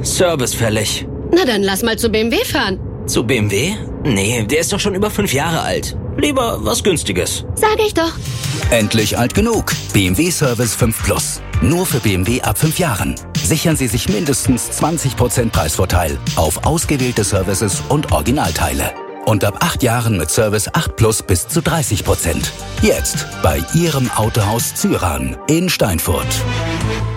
Service fällig. Na dann lass mal zu BMW fahren. Zu BMW? Nee, der ist doch schon über 5 Jahre alt. Lieber was Günstiges. Sag ich doch. Endlich alt genug. BMW Service 5 Plus. Nur für BMW ab 5 Jahren. Sichern Sie sich mindestens 20% Preisvorteil auf ausgewählte Services und Originalteile. Und ab 8 Jahren mit Service 8 Plus bis zu 30%. Jetzt bei Ihrem Autohaus Zyran in Steinfurt.